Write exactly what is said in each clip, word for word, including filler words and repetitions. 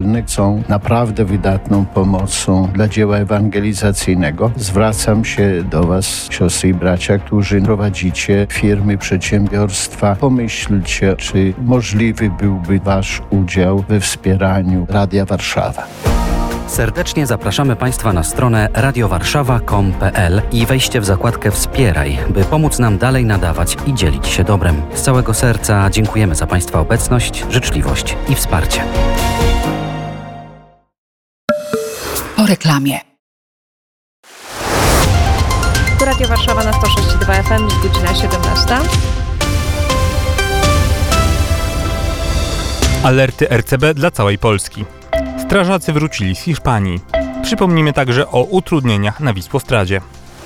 lokalnych są naprawdę wydatną pomocą dla dzieła ewangelizacyjnego. Zwracam się do Was, siostry i bracia, którzy prowadzicie firmy, przedsiębiorstwa. Pomyślcie, czy możliwy byłby Wasz udział we wspieraniu Radia Warszawa. Serdecznie zapraszamy Państwa na stronę radiowarszawa kropka com kropka pe el i wejście w zakładkę Wspieraj, by pomóc nam dalej nadawać i dzielić się dobrem. Z całego serca dziękujemy za Państwa obecność, życzliwość i wsparcie. Po reklamie. Tu Radio Warszawa na sto sześć i dwa F M, jest godzina siedemnasta. Alerty R C B dla całej Polski. Strażacy wrócili z Hiszpanii. Przypomnimy także o utrudnieniach na Wisłostradzie.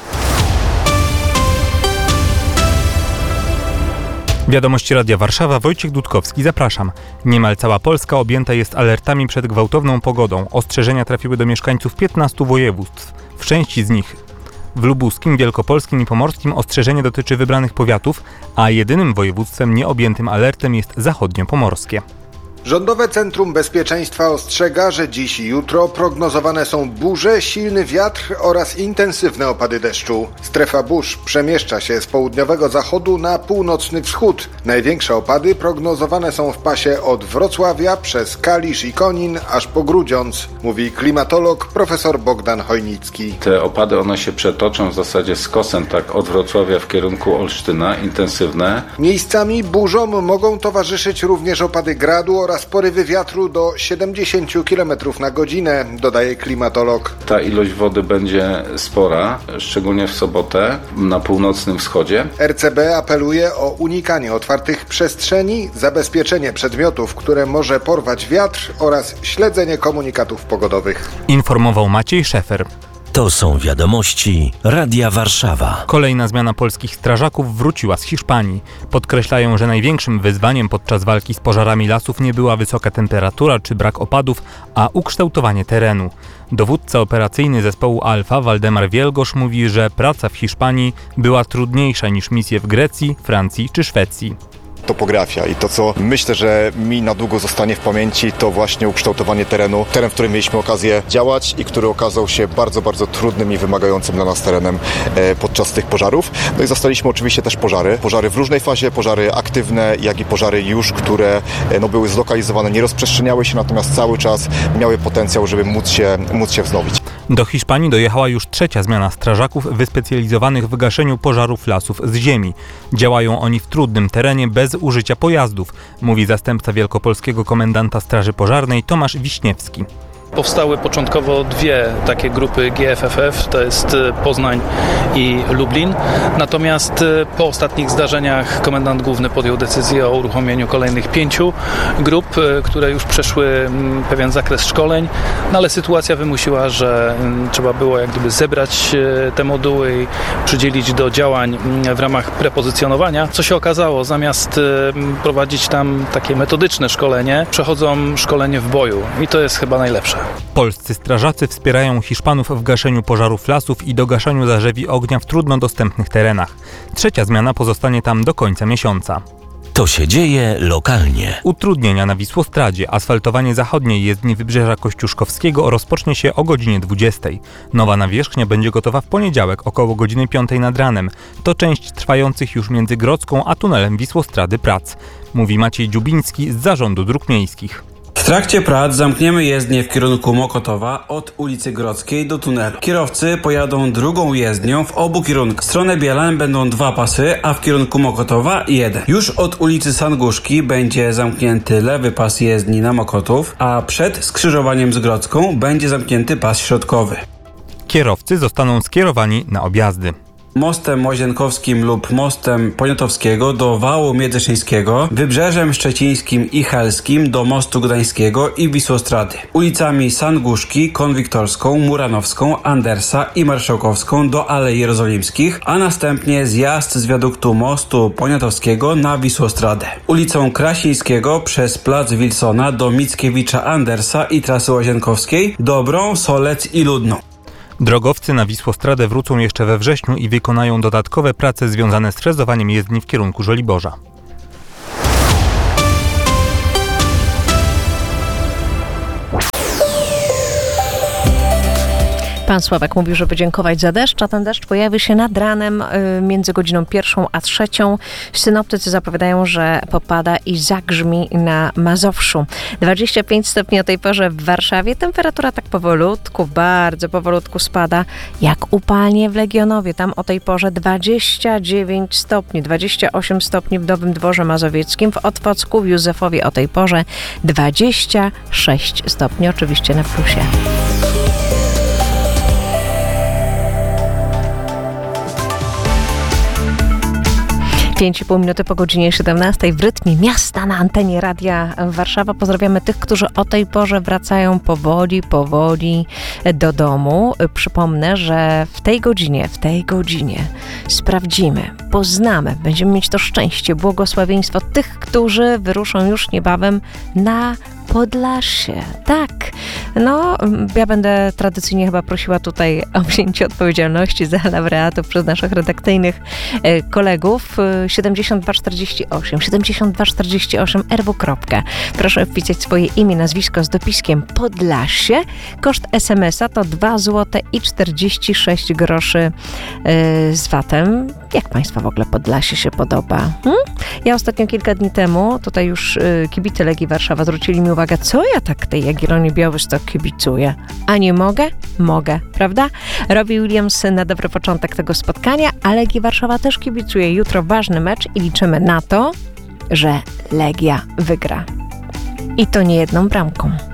Wiadomości Radia Warszawa, Wojciech Dudkowski, zapraszam. Niemal cała Polska objęta jest alertami przed gwałtowną pogodą. Ostrzeżenia trafiły do mieszkańców piętnastu województw. W części z nich w lubuskim, wielkopolskim i pomorskim ostrzeżenie dotyczy wybranych powiatów, a jedynym województwem nieobjętym alertem jest zachodniopomorskie. Rządowe Centrum Bezpieczeństwa ostrzega, że dziś i jutro prognozowane są burze, silny wiatr oraz intensywne opady deszczu. Strefa burz przemieszcza się z południowego zachodu na północny wschód. Największe opady prognozowane są w pasie od Wrocławia przez Kalisz i Konin aż po Grudziądz, mówi klimatolog profesor Bogdan Hojnicki. Te opady one się przetoczą w zasadzie z kosem, tak od Wrocławia w kierunku Olsztyna, intensywne. Miejscami burzom mogą towarzyszyć również opady gradu oraz oraz porywy wiatru do siedemdziesiąt kilometrów na godzinę, dodaje klimatolog. Ta ilość wody będzie spora, szczególnie w sobotę na północnym wschodzie. R C B apeluje o unikanie otwartych przestrzeni, zabezpieczenie przedmiotów, które może porwać wiatr oraz śledzenie komunikatów pogodowych. Informował Maciej Szefer. To są wiadomości Radia Warszawa. Kolejna zmiana polskich strażaków wróciła z Hiszpanii. Podkreślają, że największym wyzwaniem podczas walki z pożarami lasów nie była wysoka temperatura czy brak opadów, a ukształtowanie terenu. Dowódca operacyjny zespołu Alfa, Waldemar Wielgosz, mówi, że praca w Hiszpanii była trudniejsza niż misje w Grecji, Francji czy Szwecji. Topografia i to, co myślę, że mi na długo zostanie w pamięci, to właśnie ukształtowanie terenu. Teren, w którym mieliśmy okazję działać i który okazał się bardzo, bardzo trudnym i wymagającym dla nas terenem e, podczas tych pożarów. No i zastaliśmy oczywiście też pożary. Pożary w różnej fazie, pożary aktywne, jak i pożary już, które e, no, były zlokalizowane, nie rozprzestrzeniały się, natomiast cały czas miały potencjał, żeby móc się, móc się wznowić. Do Hiszpanii dojechała już trzecia zmiana strażaków wyspecjalizowanych w gaszeniu pożarów lasów z ziemi. Działają oni w trudnym terenie bez użycia pojazdów, mówi zastępca wielkopolskiego komendanta Straży Pożarnej Tomasz Wiśniewski. Powstały początkowo dwie takie grupy G F F F, to jest Poznań i Lublin. Natomiast po ostatnich zdarzeniach komendant główny podjął decyzję o uruchomieniu kolejnych pięciu grup, które już przeszły pewien zakres szkoleń, no ale sytuacja wymusiła, że trzeba było jak gdyby zebrać te moduły i przydzielić do działań w ramach prepozycjonowania. Co się okazało, zamiast prowadzić tam takie metodyczne szkolenie, przechodzą szkolenie w boju i to jest chyba najlepsze. Polscy strażacy wspierają Hiszpanów w gaszeniu pożarów lasów i dogaszaniu zarzewi ognia w trudno dostępnych terenach. Trzecia zmiana pozostanie tam do końca miesiąca. To się dzieje lokalnie. Utrudnienia na Wisłostradzie. Asfaltowanie zachodniej jezdni Wybrzeża Kościuszkowskiego rozpocznie się o godzinie dwudziestej. Nowa nawierzchnia będzie gotowa w poniedziałek około godziny piątej nad ranem. To część trwających już między Grodzką a tunelem Wisłostrady prac, mówi Maciej Dziubiński z Zarządu Dróg Miejskich. W trakcie prac zamkniemy jezdnię w kierunku Mokotowa od ulicy Grodzkiej do tunelu. Kierowcy pojadą drugą jezdnią w obu kierunkach. W stronę Bielan będą dwa pasy, a w kierunku Mokotowa jeden. Już od ulicy Sanguszki będzie zamknięty lewy pas jezdni na Mokotów, a przed skrzyżowaniem z Grodzką będzie zamknięty pas środkowy. Kierowcy zostaną skierowani na objazdy. Mostem Łazienkowskim lub mostem Poniatowskiego do Wału Miedzyczyńskiego, Wybrzeżem Szczecińskim i Helskim do Mostu Gdańskiego i Wisłostrady. Ulicami Sanguszki, Konwiktorską, Muranowską, Andersa i Marszałkowską do Alei Jerozolimskich, a następnie zjazd z wiaduktu Mostu Poniatowskiego na Wisłostradę. Ulicą Krasińskiego przez Plac Wilsona do Mickiewicza Andersa i trasy Łazienkowskiej, Dobrą, Solec i Ludną. Drogowcy na Wisłostradę wrócą jeszcze we wrześniu i wykonają dodatkowe prace związane z frezowaniem jezdni w kierunku Żoliborza. Pan Sławek mówił, żeby dziękować za deszcz, a ten deszcz pojawi się nad ranem między godziną pierwszą a trzecią. Synoptycy zapowiadają, że popada i zagrzmi na Mazowszu. dwadzieścia pięć stopni o tej porze w Warszawie. Temperatura tak powolutku, bardzo powolutku spada, jak upalnie w Legionowie. Tam o tej porze dwadzieścia dziewięć stopni, dwadzieścia osiem stopni w Nowym Dworze Mazowieckim, w Otwocku, w Józefowie o tej porze dwadzieścia sześć stopni, oczywiście na plusie. pięć i pół minuty po godzinie siedemnastej w rytmie miasta na antenie Radia Warszawa. Pozdrawiamy tych, którzy o tej porze wracają powoli, powoli do domu. Przypomnę, że w tej godzinie, w tej godzinie sprawdzimy, poznamy, będziemy mieć to szczęście, błogosławieństwo tych, którzy wyruszą już niebawem na Podlasie. Tak. No, ja będę tradycyjnie chyba prosiła tutaj o wzięcie odpowiedzialności za laureatów przez naszych redakcyjnych kolegów. siedemdziesiąt dwa czterdzieści osiem, siedemdziesiąt dwa czterdzieści osiem R W. Proszę wpisać swoje imię, nazwisko z dopiskiem Podlasie. Koszt es em es a to dwa złote i czterdzieści sześć groszy z vatem. Jak Państwa w ogóle Podlasie się podoba? Hmm? Ja ostatnio kilka dni temu, tutaj już kibice Legii Warszawa zwrócili mi uwagę, co ja tak tej Jagiellonii Białystok kibicuję. A nie mogę? Mogę, prawda? Robbie Williams na dobry początek tego spotkania, a Legii Warszawa też kibicuje. Jutro ważny mecz i liczymy na to, że Legia wygra. I to nie jedną bramką.